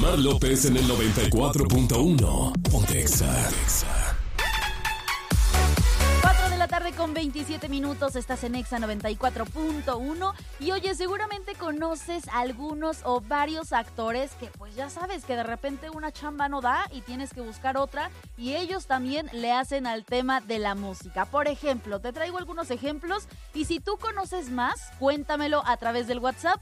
Omar López en el 94.1. Ponte Exa. 4 de la tarde con 27 minutos, estás en Exa 94.1 y oye, seguramente conoces algunos o varios actores que pues ya sabes que de repente una chamba no da y tienes que buscar otra y ellos también le hacen al tema de la música. Por ejemplo, te traigo algunos ejemplos y si tú conoces más, cuéntamelo a través del WhatsApp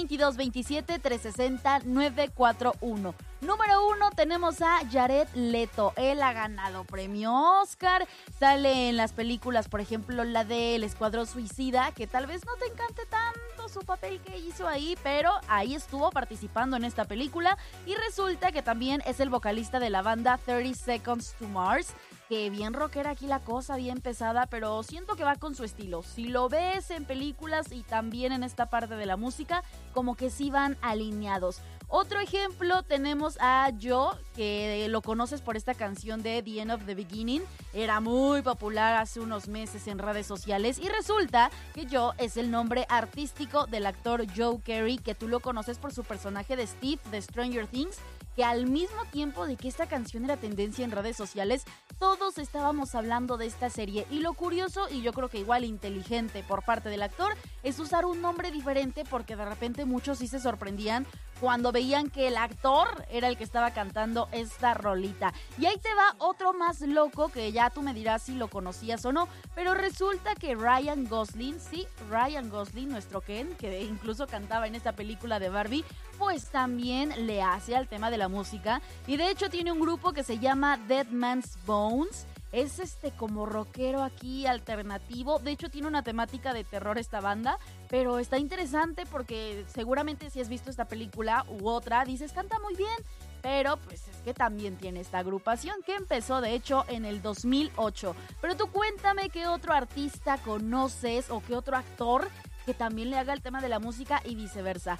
2227-360-941. Número 1 tenemos a Jared Leto. Él ha ganado premio Oscar, sale en las películas, por ejemplo, la de El Escuadrón Suicida, que tal vez no te encante tanto su papel que hizo ahí, pero ahí estuvo participando en esta película y resulta que también es el vocalista de la banda 30 Seconds to Mars, que bien rockera aquí la cosa, bien pesada, pero siento que va con su estilo. Si lo ves en películas y también en esta parte de la música, como que sí van alineados. Otro ejemplo tenemos a Joe, que lo conoces por esta canción de The End of the Beginning. Era muy popular hace unos meses en redes sociales y resulta que Joe es el nombre artístico del actor Joe Carey, que tú lo conoces por su personaje de Steve de Stranger Things, que al mismo tiempo de que esta canción era tendencia en redes sociales, todos estábamos hablando de esta serie. Y lo curioso, y yo creo que igual inteligente por parte del actor, es usar un nombre diferente porque de repente muchos sí se sorprendían cuando veían que el actor era el que estaba cantando esta rolita. Y ahí te va otro más loco que ya tú me dirás si lo conocías o no, pero resulta que Ryan Gosling, nuestro Ken, que incluso cantaba en esta película de Barbie, pues también le hace al tema de la música y de hecho tiene un grupo que se llama Dead Man's Bones. Es como rockero aquí, alternativo. De hecho, tiene una temática de terror esta banda, pero está interesante porque seguramente si has visto esta película u otra, dices, canta muy bien. Pero pues es que también tiene esta agrupación que empezó de hecho en el 2008. Pero tú cuéntame qué otro artista conoces o qué otro actor que también le haga el tema de la música y viceversa.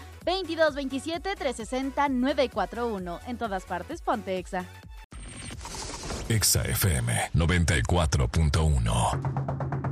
2227-360-941. En todas partes, ponte Exa. Exa FM 94.1.